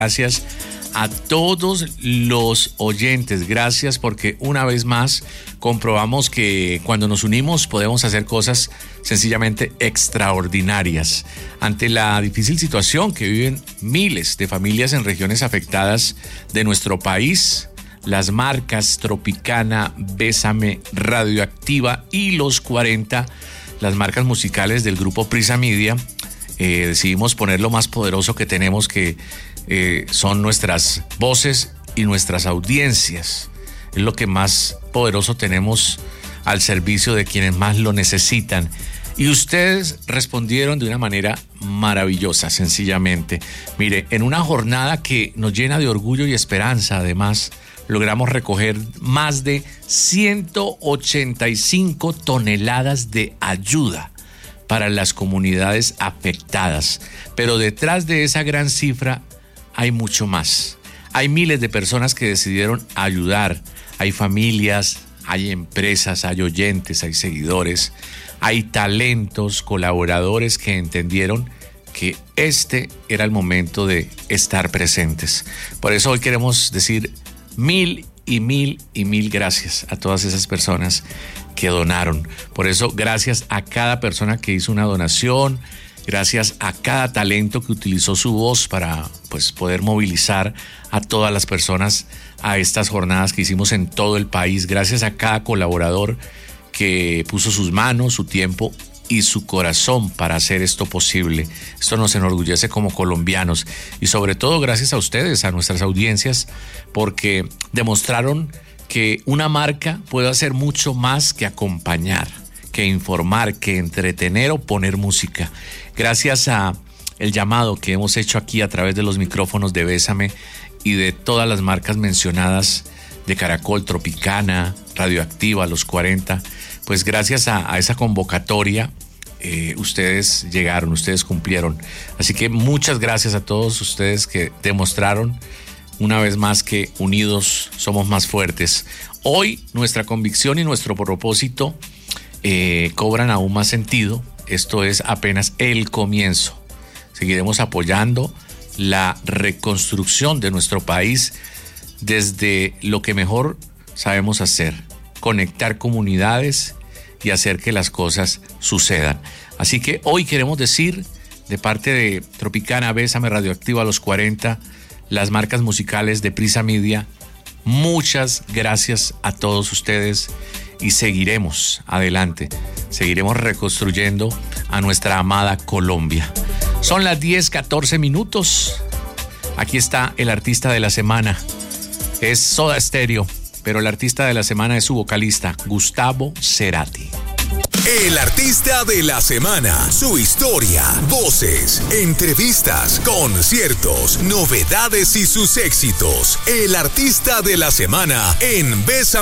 Gracias a todos los oyentes, gracias porque una vez más comprobamos que cuando nos unimos podemos hacer cosas sencillamente extraordinarias. Ante la difícil situación que viven miles de familias en regiones afectadas de nuestro país, las marcas Tropicana, Bésame, Radioactiva y Los 40, las marcas musicales del grupo Prisa Media, decidimos poner lo más poderoso que tenemos, que son nuestras voces y nuestras audiencias. Es lo que más poderoso tenemos al servicio de quienes más lo necesitan. Y ustedes respondieron de una manera maravillosa, sencillamente. Mire, en una jornada que nos llena de orgullo y esperanza, además, logramos recoger más de 185 toneladas de ayuda para las comunidades afectadas. Pero detrás de esa gran cifra hay mucho más. Hay miles de personas que decidieron ayudar. Hay familias, hay empresas, hay oyentes, hay seguidores, hay talentos, colaboradores que entendieron que este era el momento de estar presentes. Por eso hoy queremos decir mil gracias a todas esas personas que donaron. Por eso, gracias a cada persona que hizo una donación, gracias a cada talento que utilizó su voz para poder movilizar a todas las personas a estas jornadas que hicimos en todo el país. Gracias a cada colaborador que puso sus manos, su tiempo y su corazón para hacer esto posible. Esto nos enorgullece como colombianos y sobre todo gracias a ustedes, a nuestras audiencias, porque demostraron que una marca puede hacer mucho más que acompañar, que informar, que entretener o poner música. Gracias a el llamado que hemos hecho aquí a través de los micrófonos de Bésame y de todas las marcas mencionadas de Caracol, Tropicana, Radioactiva, Los 40, pues gracias a esa convocatoria ustedes llegaron, ustedes cumplieron. Así que muchas gracias a todos ustedes que demostraron una vez más que unidos somos más fuertes. Hoy nuestra convicción y nuestro propósito cobran aún más sentido. Esto es apenas el comienzo. Seguiremos apoyando la reconstrucción de nuestro país desde lo que mejor sabemos hacer: conectar comunidades y hacer que las cosas sucedan. Así que hoy queremos decir, de parte de Tropicana, Bésame, Radioactiva, Los 40, las marcas musicales de Prisa Media, muchas gracias a todos ustedes y seguiremos adelante, seguiremos reconstruyendo a nuestra amada Colombia. Son las 10:14 minutos. Aquí está el artista de la semana. Es Soda Stereo, pero el artista de la semana es su vocalista, Gustavo Cerati. El artista de la semana, su historia, voces, entrevistas, conciertos, novedades y sus éxitos. El artista de la semana en Bésame.